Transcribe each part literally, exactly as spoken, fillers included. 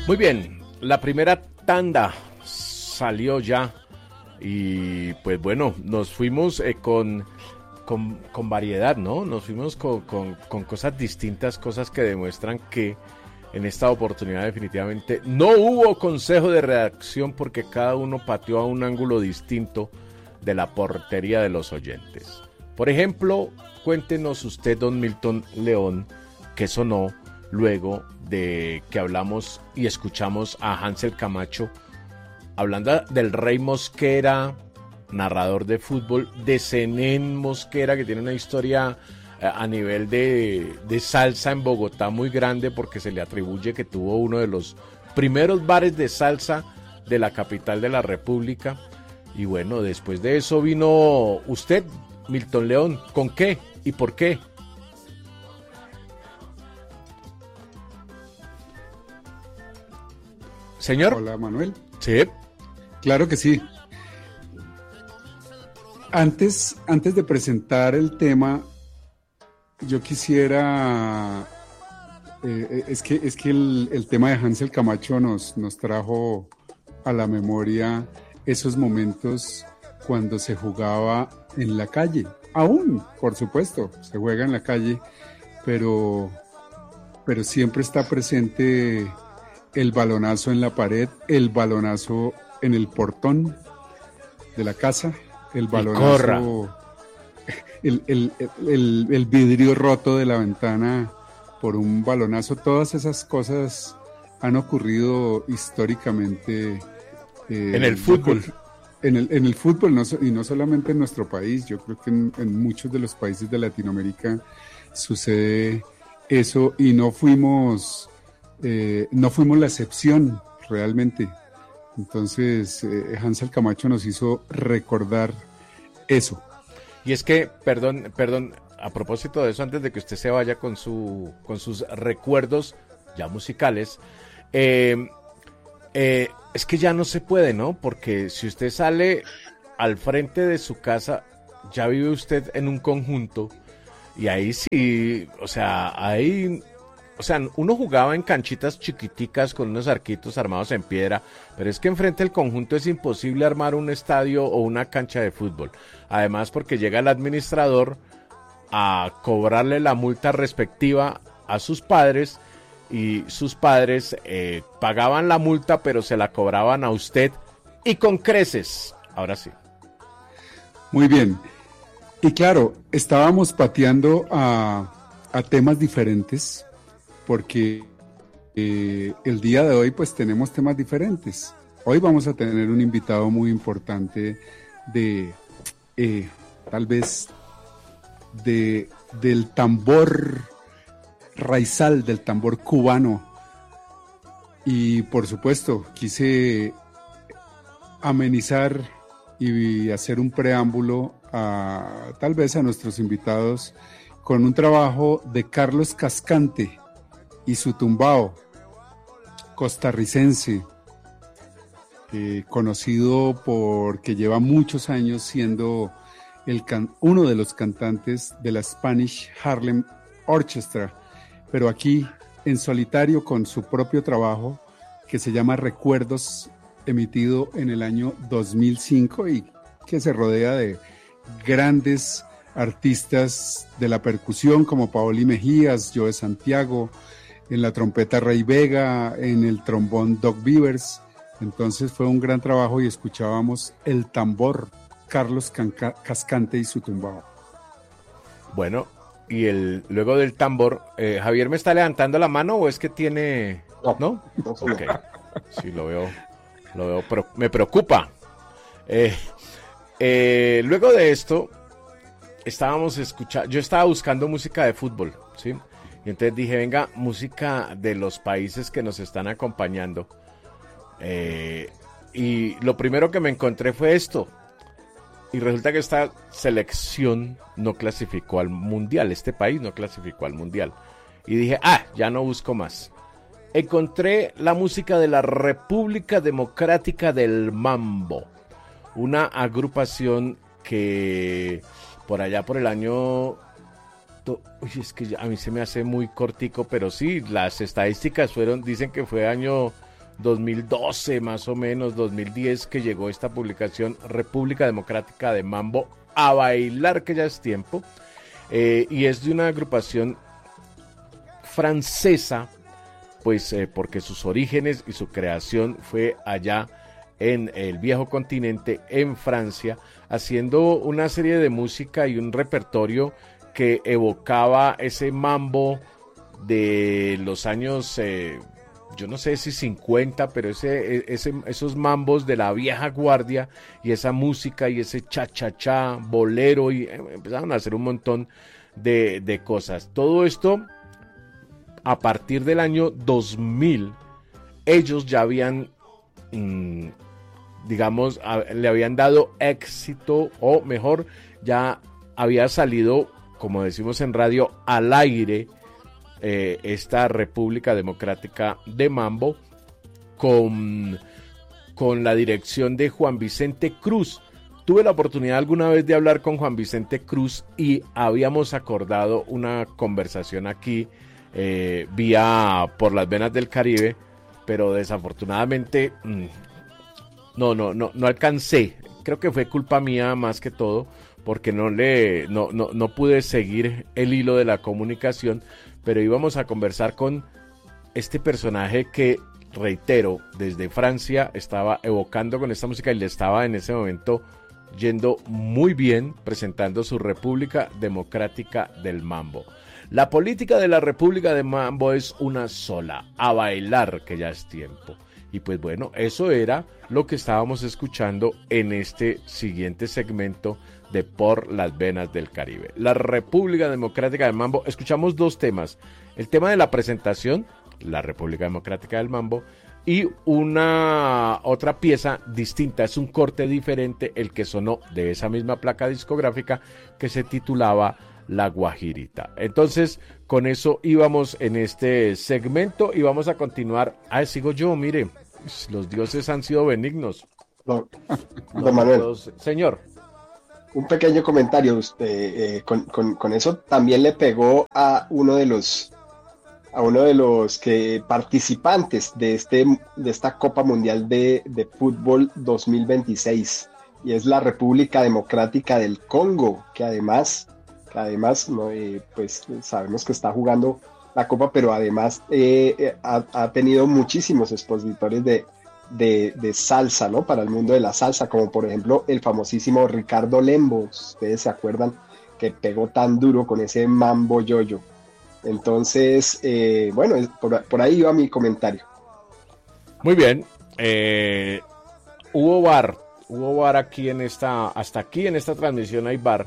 Muy bien, la primera tanda salió ya y pues bueno, nos fuimos eh, con, con, con variedad, ¿no? Nos fuimos con, con, con cosas distintas, cosas que demuestran que en esta oportunidad definitivamente no hubo consejo de redacción porque cada uno pateó a un ángulo distinto de la portería de los oyentes. Por ejemplo, cuéntenos usted, don Milton León, qué sonó luego de que hablamos y escuchamos a Hansel Camacho hablando del Rey Mosquera, narrador de fútbol, de Zenén Mosquera, que tiene una historia eh, a nivel de, de salsa en Bogotá muy grande, porque se le atribuye que tuvo uno de los primeros bares de salsa de la capital de la República. Y bueno, después de eso vino usted, Milton León, ¿con qué y por qué? Señor. Hola, Manuel. Sí. Claro que sí. Antes, antes de presentar el tema, yo quisiera... Eh, es que, es que el, el tema de Hansel Camacho nos, nos trajo a la memoria esos momentos cuando se jugaba en la calle. Aún, por supuesto, se juega en la calle, pero, pero siempre está presente el balonazo en la pared, el balonazo en el portón de la casa, el balonazo, el, el, el, el vidrio roto de la ventana por un balonazo. Todas esas cosas han ocurrido históricamente eh, en el fútbol. En el, en el fútbol, no, y no solamente en nuestro país, yo creo que en, en muchos de los países de Latinoamérica sucede eso y no fuimos... Eh, no fuimos la excepción realmente. Entonces eh, Hansel Camacho nos hizo recordar eso. Y es que, perdón, perdón, a propósito de eso, antes de que usted se vaya con su, con sus recuerdos ya musicales, eh, eh, es que ya no se puede, ¿no? Porque si usted sale al frente de su casa, ya vive usted en un conjunto y ahí sí, o sea, ahí... O sea, uno jugaba en canchitas chiquiticas con unos arquitos armados en piedra, pero es que enfrente del conjunto es imposible armar un estadio o una cancha de fútbol. Además, porque llega el administrador a cobrarle la multa respectiva a sus padres y sus padres eh, pagaban la multa, pero se la cobraban a usted y con creces. Ahora sí. Muy bien. Y claro, estábamos pateando a, a temas diferentes, porque eh, el día de hoy pues tenemos temas diferentes. Hoy vamos a tener un invitado muy importante de, eh, tal vez, de, del tambor raizal, del tambor cubano. Y por supuesto, quise amenizar y hacer un preámbulo a, tal vez a nuestros invitados con un trabajo de Carlos Cascante y su tumbao, costarricense, eh, conocido porque lleva muchos años siendo el can- uno de los cantantes de la Spanish Harlem Orchestra, pero aquí en solitario con su propio trabajo que se llama Recuerdos, emitido en el año dos mil cinco y que se rodea de grandes artistas de la percusión como Paoli Mejías, Joe Santiago, en la trompeta Rey Vega, en el trombón Doc Beavers. Entonces fue un gran trabajo y escuchábamos el tambor Carlos Canca- Cascante y su tumbao. Bueno, y el luego del tambor, eh, ¿Javier me está levantando la mano o es que tiene...? No, ¿No? no, no. Okay. Sí, lo veo, lo veo, pero me preocupa. Eh, eh, luego de esto, estábamos escuchando, yo estaba buscando música de fútbol, ¿sí? Y entonces dije, venga, música de los países que nos están acompañando. Eh, y lo primero que me encontré fue esto. Y resulta que esta selección no clasificó al mundial. Este país no clasificó al mundial. Y dije, ah, ya no busco más. Encontré la música de la República Democrática del Mambo. Una agrupación que por allá por el año... Uy, es que a mí se me hace muy cortico, pero sí, las estadísticas fueron, dicen que fue año dos mil doce más o menos, dos mil diez, que llegó esta publicación República Democrática de Mambo, a bailar que ya es tiempo, eh, y es de una agrupación francesa, pues eh, porque sus orígenes y su creación fue allá en el viejo continente, en Francia, haciendo una serie de música y un repertorio que evocaba ese mambo de los años, eh, yo no sé si cincuenta, pero ese, ese, esos mambos de la vieja guardia, y esa música y ese cha-cha-cha, bolero, y eh, empezaron a hacer un montón de, de cosas. Todo esto a partir del año dos mil, ellos ya habían, mmm, digamos, a, le habían dado éxito, o mejor, ya había salido, como decimos en radio, al aire, eh, esta República Democrática de Mambo, con, con la dirección de Juan Vicente Cruz. Tuve la oportunidad alguna vez de hablar con Juan Vicente Cruz y habíamos acordado una conversación aquí, eh, vía Por las Venas del Caribe, pero desafortunadamente mmm, no, no, no, no alcancé. Creo que fue culpa mía más que todo, porque no le, no, no, no pude seguir el hilo de la comunicación, pero íbamos a conversar con este personaje que, reitero, desde Francia estaba evocando con esta música y le estaba en ese momento yendo muy bien, presentando su República Democrática del Mambo. La política de la República de Mambo es una sola: a bailar que ya es tiempo. Y pues bueno, eso era lo que estábamos escuchando en este siguiente segmento de Por las Venas del Caribe. La República Democrática del Mambo. Escuchamos dos temas: el tema de la presentación, la República Democrática del Mambo, y una otra pieza distinta, es un corte diferente, el que sonó de esa misma placa discográfica, que se titulaba La Guajirita. Entonces, con eso íbamos en este segmento y vamos a continuar. Ah, sigo yo, mire, los dioses han sido benignos. No, No, don Manuel, todos... Señor. un pequeño comentario. Usted, eh, con, con, con eso también le pegó a uno de los a uno de los que participantes de este de esta Copa Mundial de, de Fútbol dos mil veintiséis, y es la República Democrática del Congo, que además que además no, eh, pues sabemos que está jugando la Copa, pero además eh, eh, ha, ha tenido muchísimos expositores de, de, de salsa, ¿no? Para el mundo de la salsa, como por ejemplo el famosísimo Ricardo Lembo. Ustedes se acuerdan que pegó tan duro con ese mambo yoyo. Entonces, eh, bueno, por, por ahí va mi comentario. Muy bien. Eh, hubo bar, hubo bar aquí en esta, hasta aquí en esta transmisión hay bar.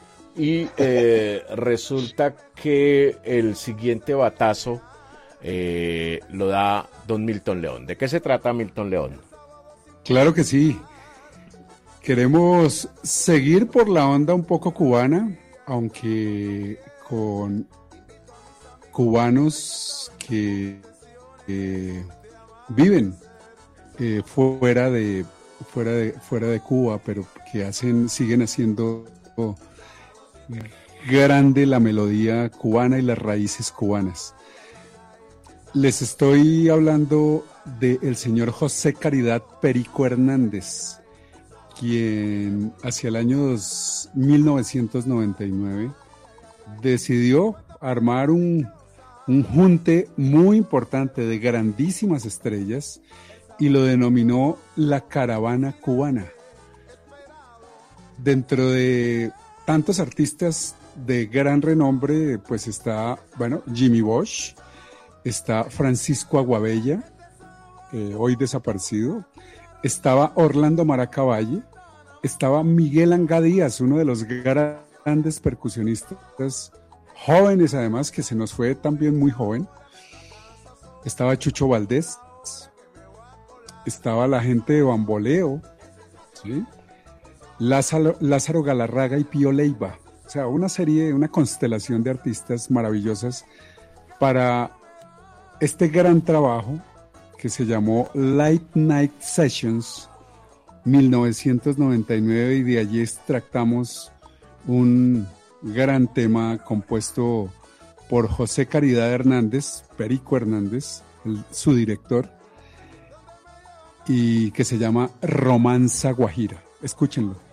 Y eh, resulta que el siguiente batazo eh, lo da don Milton León. ¿De qué se trata, Milton León? Claro que sí. Queremos seguir por la onda un poco cubana, aunque con cubanos que eh, viven eh, fuera de fuera de fuera de Cuba, pero que hacen siguen haciendo grande la melodía cubana y las raíces cubanas. Les estoy hablando del señor José Caridad Perico Hernández, quien hacia el año mil novecientos noventa y nueve decidió armar un, un junte muy importante de grandísimas estrellas y lo denominó la Caravana Cubana. Dentro de tantos artistas de gran renombre, pues está, bueno, Jimmy Bosch, está Francisco Aguabella, eh, hoy desaparecido, estaba Orlando Maracavalle, estaba Miguel Anga Díaz, uno de los grandes percusionistas jóvenes, además, que se nos fue también muy joven, estaba Chucho Valdés, estaba la gente de Bamboleo, ¿sí? Lázaro, Lázaro Galarraga y Pío Leiva. O sea, una serie, una constelación de artistas maravillosas para este gran trabajo que se llamó Late Night Sessions mil novecientos noventa y nueve, y de allí extractamos un gran tema compuesto por José Caridad Hernández, Perico Hernández, el, su director, y que se llama Romanza Guajira. Escúchenlo.